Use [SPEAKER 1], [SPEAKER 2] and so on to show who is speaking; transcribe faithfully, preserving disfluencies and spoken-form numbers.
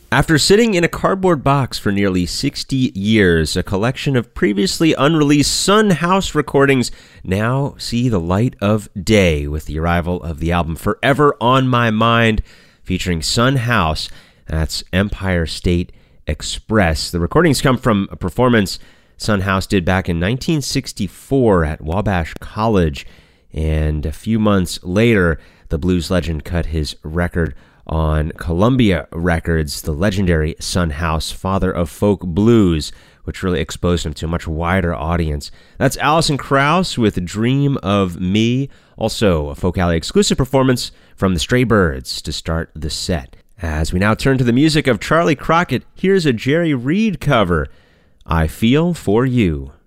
[SPEAKER 1] After sitting in a cardboard box for nearly sixty years, a collection of previously unreleased Son House recordings now see the light of day with the arrival of the album Forever on My Mind, featuring Son House. That's Empire State Express. The recordings come from a performance Son House did back in nineteen sixty-four at Wabash College, and a few months later, the blues legend cut his record on Columbia Records, the legendary Son House, father of folk blues, which really exposed him to a much wider audience. That's Alison Krauss with Dream of Me, also a Folk Alley exclusive performance from the Stray Birds to start the set. As we now turn to the music of Charlie Crockett, here's a Jerry Reed cover, I Feel For You.